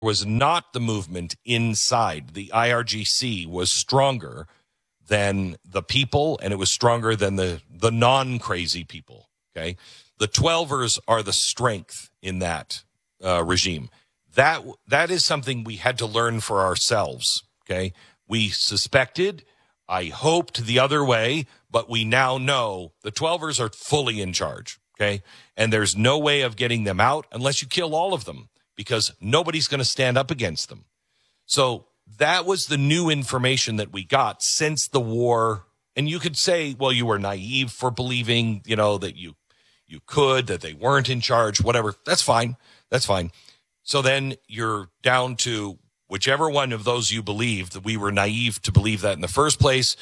was not the movement inside. The IRGC was stronger than the people, and it was stronger than the non-crazy people, okay? The 12ers are the strength in that regime. That is something we had to learn for ourselves, okay? We suspected, I hoped the other way, but we now know the 12ers are fully in charge, okay? And there's no way of getting them out unless you kill all of them, because nobody's going to stand up against them. So that was the new information that we got since the war. And you could say, well, you were naive for believing, that that they weren't in charge, whatever. That's fine. That's fine. So then you're down to whichever one of those you believed, that we were naive to believe that in the first place,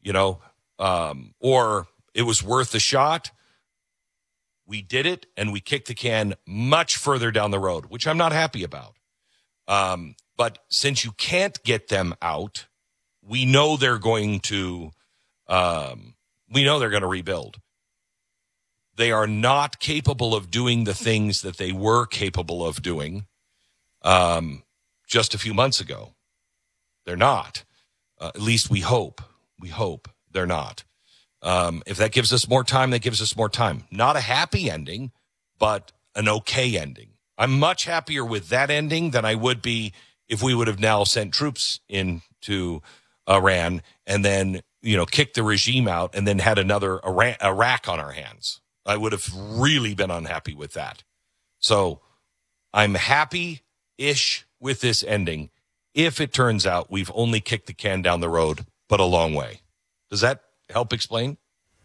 or it was worth a shot. We did it, and we kicked the can much further down the road, which I'm not happy about. But since you can't get them out, we know they're going to rebuild. They are not capable of doing the things that they were capable of doing just a few months ago. They're not. At least we hope. We hope they're not. If that gives us more time, that gives us more time. Not a happy ending, but an okay ending. I'm much happier with that ending than I would be if we would have now sent troops into Iran and then, kicked the regime out and then had another Iraq on our hands. I would have really been unhappy with that. So I'm happy-ish with this ending if it turns out we've only kicked the can down the road, but a long way. Does that help explain?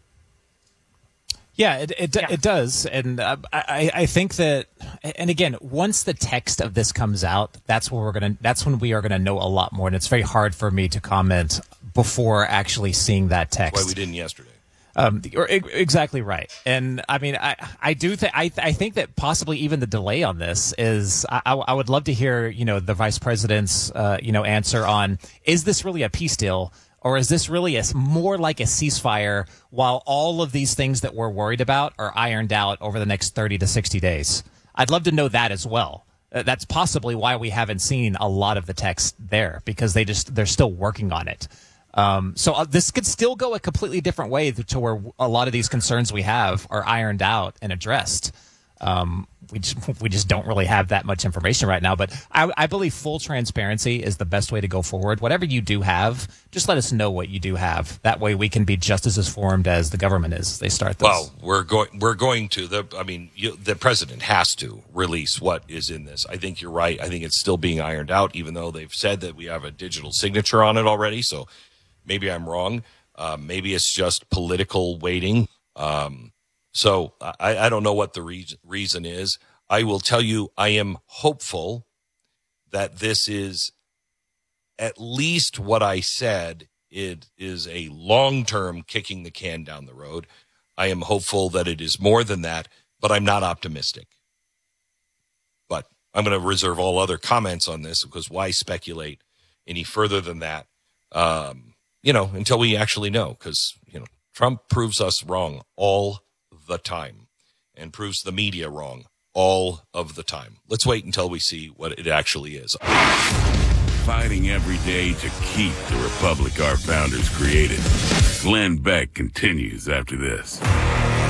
Yeah, it does. And I think that, and again, once the text of this comes out, that's when we are going to know a lot more. And it's very hard for me to comment before actually seeing that text. That's why we didn't yesterday. Exactly right. And I mean, I think that possibly even the delay on this is, I would love to hear, the vice president's, answer on, is this really a peace deal? Or is this really more like a ceasefire while all of these things that we're worried about are ironed out over the next 30 to 60 days? I'd love to know that as well. That's possibly why we haven't seen a lot of the text there, because they're still working on it. So this could still go a completely different way to where a lot of these concerns we have are ironed out and addressed. We just don't really have that much information right now, but I believe full transparency is the best way to go forward. Whatever you do have, just let us know what you do have. That way we can be just as informed as the government is. They start this. Well, we're going to the president has to release what is in this. I think you're right. I think it's still being ironed out, even though they've said that we have a digital signature on it already. So maybe I'm wrong. Maybe it's just political waiting. So I don't know what the reason is. I will tell you, I am hopeful that this is at least what I said. It is a long-term kicking the can down the road. I am hopeful that it is more than that, but I'm not optimistic. But I'm going to reserve all other comments on this, because why speculate any further than that, until we actually know, because, Trump proves us wrong all the time and proves the media wrong all of the time. Let's wait until we see what it actually is. Fighting every day to keep the republic our founders created. Glenn Beck continues after this.